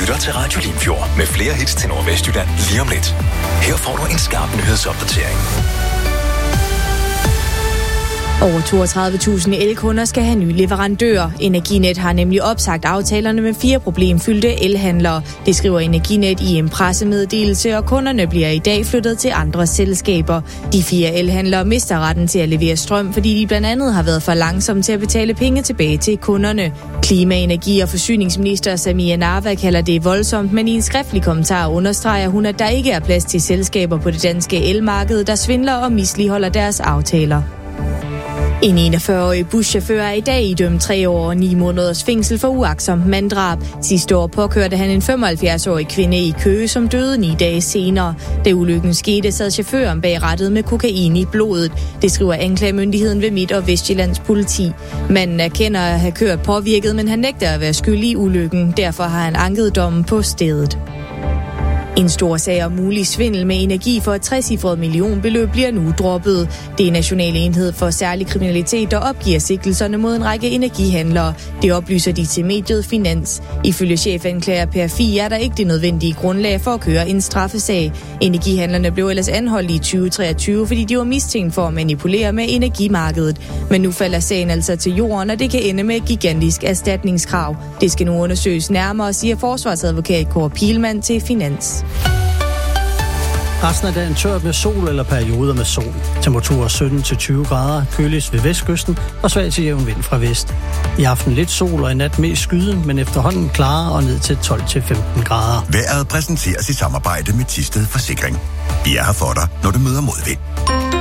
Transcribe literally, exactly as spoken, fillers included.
lytter til Radio Limfjord med flere hits til Nordvestjylland lige om lidt. Her får du en skarp nyhedsopdatering. Over toogtredive tusind elkunder skal have nye leverandører. Energinet har nemlig opsagt aftalerne med fire problemfyldte elhandlere. Det skriver Energinet i en pressemeddelelse, og kunderne bliver i dag flyttet til andre selskaber. De fire elhandlere mister retten til at levere strøm, fordi de blandt andet har været for langsomme til at betale penge tilbage til kunderne. Klima-, energi- og forsyningsminister Samia Narva kalder det voldsomt, men i en skriftlig kommentar understreger hun, at der ikke er plads til selskaber på det danske elmarked, der svindler og misligholder deres aftaler. En enogfyrre-årig buschauffør er i dag idømt tre år og ni måneders fængsel for uagtsomt manddrab. Sidste år påkørte han en femoghalvfjerds-årig kvinde i Køge, som døde ni dage senere. Da ulykken skete, sad chaufføren bag rattet med kokain i blodet. Det skriver anklagemyndigheden ved Midt- og Vestjyllands politi. Manden erkender at have kørt påvirket, men han nægter at være skyldig i ulykken. Derfor har han anket dommen på stedet. En stor sag om mulig svindel med energi for et trecifret millionbeløb bliver nu droppet. Det er National Enhed for Særlig Kriminalitet, der opgiver sigtelserne mod en række energihandlere. Det oplyser de til mediet Finans. Ifølge chefanklager Per Fie er der ikke det nødvendige grundlag for at køre en straffesag. Energihandlerne blev ellers anholdt i tyve treogtyve, fordi de var mistænkt for at manipulere med energimarkedet. Men nu falder sagen altså til jorden, og det kan ende med et gigantisk erstatningskrav. Det skal nu undersøges nærmere, siger forsvarsadvokat Kåre Pilman til Finans. Resten af dagen tørt med sol eller perioder med sol. Temperaturer sytten til tyve grader, køligst ved vestkysten og svag til jævn vind fra vest. I aften lidt sol og i nat mest skyden, men efterhånden klarere og ned til tolv til femten grader. Vejret præsenteres i samarbejde med Thisted Forsikring. Vi er her for dig, når du møder modvind.